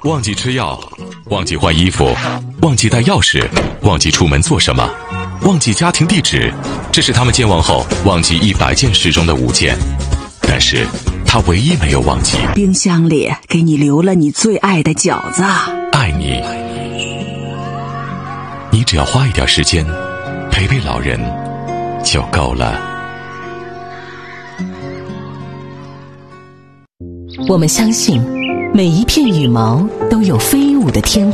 忘记吃药，忘记换衣服，忘记带钥匙，忘记出门做什么，忘记家庭地址，这是他们健忘后忘记100件事中的5件。但是他唯一没有忘记， 冰箱里给你留了你最爱的饺子。 爱你。你只要花一点时间陪陪老人就够了。 我们相信每一片羽毛都有飞舞的天空。